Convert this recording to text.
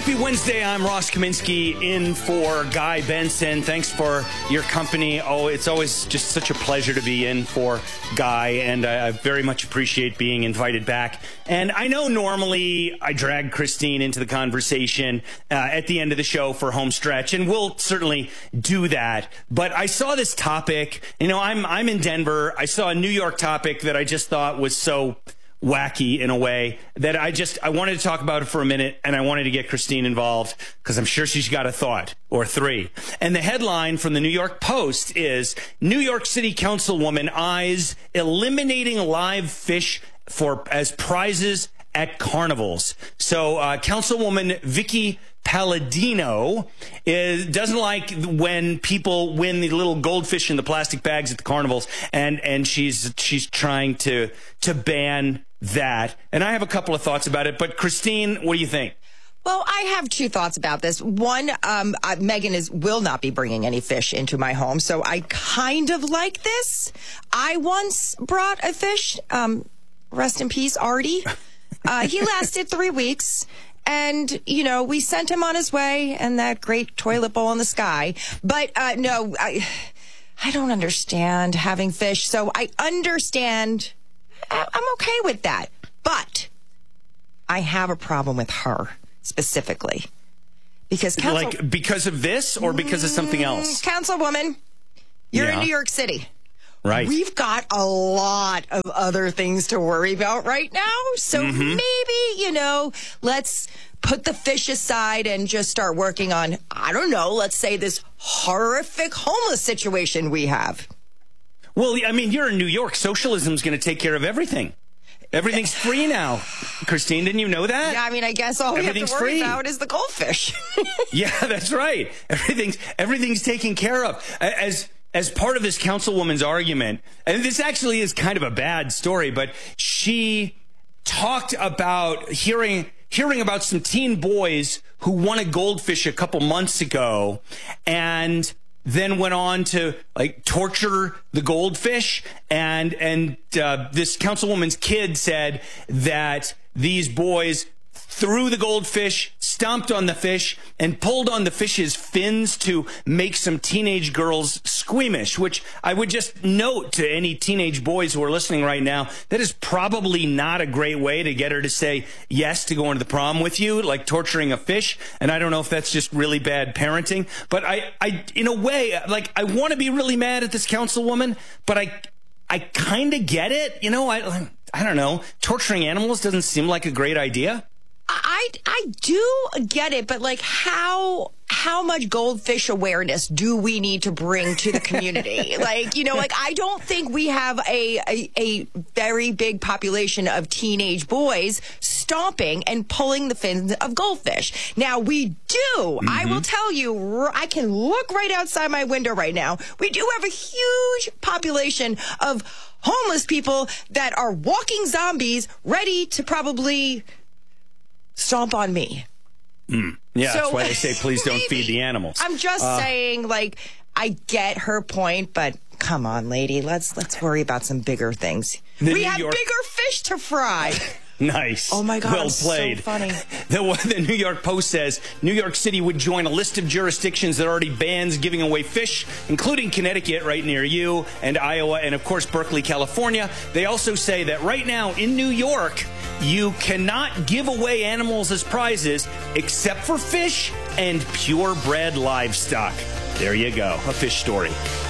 Happy Wednesday. I'm Ross Kaminsky in for Guy Benson. Thanks for your company. Oh, it's always just such a pleasure to be in for Guy, and I very much appreciate being invited back. And I know normally I drag Christine into the conversation at the end of the show for home stretch, and we'll certainly do that. But I saw this topic. You know, I'm in Denver. I saw a New York topic that I just thought was so wacky in a way that I wanted to talk about it for a minute, and I wanted to get Christine involved because I'm sure she's got a thought or three. And the headline from the New York Post is New York City Councilwoman eyes eliminating live fish as prizes at carnivals. So Councilwoman Vicky Palladino doesn't like when people win the little goldfish in the plastic bags at the carnivals, and she's trying to ban that. And I have a couple of thoughts about it, but Christine, what do you think? Well, I have two thoughts about this. One, Megan will not be bringing any fish into my home, so I kind of like this. I once brought a fish, rest in peace, Artie. He lasted 3 weeks. And, you know, we sent him on his way and that great toilet bowl in the sky. But, no, I don't understand having fish. So I understand. I'm okay with that. But I have a problem with her specifically. Because because of this or because of something else? Councilwoman, you're in New York City. Right. We've got a lot of other things to worry about right now. So maybe, let's put the fish aside and just start working on, I don't know, let's say this horrific homeless situation we have. Well, I mean, you're in New York. Socialism's going to take care of everything's free now. Christine, didn't you know that? Yeah, I mean, I guess all we have to worry about is the goldfish. Yeah, that's right. Everything's taken care of. As part of this councilwoman's argument, and this actually is kind of a bad story, but she talked about hearing about some teen boys who won a goldfish a couple months ago and then went on to torture the goldfish. And this councilwoman's kid said that these boys threw the goldfish, stomped on the fish, and pulled on the fish's fins to make some teenage girls squeamish, which I would just note to any teenage boys who are listening right now, that is probably not a great way to get her to say yes to going to the prom with you, like torturing a fish. And I don't know if that's just really bad parenting, but I in a way, I want to be really mad at this councilwoman, but I kind of get it. I don't know. Torturing animals doesn't seem like a great idea. I do get it, but how much goldfish awareness do we need to bring to the community? I don't think we have a very big population of teenage boys stomping and pulling the fins of goldfish. Now, we do. I will tell you, I can look right outside my window right now. We do have a huge population of homeless people that are walking zombies ready to probably stomp on me. Yeah, so, that's why they say please don't feed the animals. I'm just saying, I get her point, but come on, lady, let's worry about some bigger things. We have bigger fish to fry. Nice. Oh, my God. Well played. So funny. The New York Post says New York City would join a list of jurisdictions that already bans giving away fish, including Connecticut right near you, and Iowa, and, of course, Berkeley, California. They also say that right now in New York, you cannot give away animals as prizes except for fish and purebred livestock. There you go. A fish story.